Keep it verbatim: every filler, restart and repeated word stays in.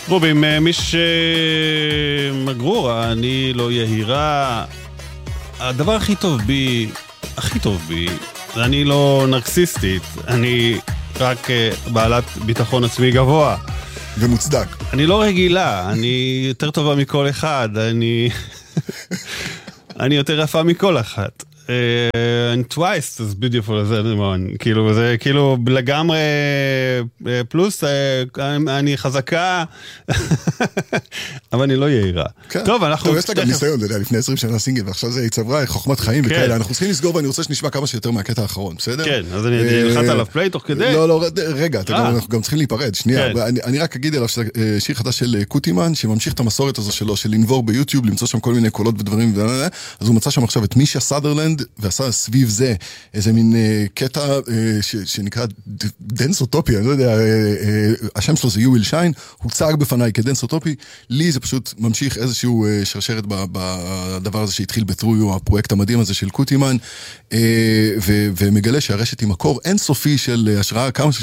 רובים, מי שמגרור, אני לא יהירה. הדבר הכי טוב בי, הכי טוב בי, אני לא נרקסיסטית, אני רק בעלת ביטחון עצמי גבוה. ומוצדק. אני לא רגילה, אני יותר טובה מכל אחד, אני... אני יותר יפה מכל אחת. And twice as beautiful as anyone. כאילו, זה כאילו לגמרי פלוס, אני חזקה, אבל אני לא יהירה. טוב, אנחנו... טוב, יש לה גם ניסיון, לפני עשרים שנה סינגל, ועכשיו זה צברה, חוכמת חיים וכאלה. אנחנו צריכים לסגור, ואני רוצה שנשמע כמה שיותר מהקטע האחרון, בסדר? כן, אז אני אלחץ עליו פליי תוך כדי. לא, לא, רגע, אנחנו גם צריכים להיפרד, שנייה. אני רק אגיד עליו שיר חדש של קוטימן, שממשיך את המסורת הזו שלו, של לנבור ביוטיוב, למצוא שם כל מיני קולות ודברים, אז הוא מצא שם עכשיו את מישה סאדרלנד, ועשה סביב זה איזה מין קטע שנקרא דנסוטופי, אני לא יודע, השם שלו זה You Will Shine, הוא צג בפניי כדנסוטופי, לי זה פשוט ממשיך איזשהו שרשרת בדבר הזה שהתחיל בטרויו, הפרויקט המדהים הזה של קוטימן, ומגלה שהרשת היא מקור אינסופי של השראה, כמה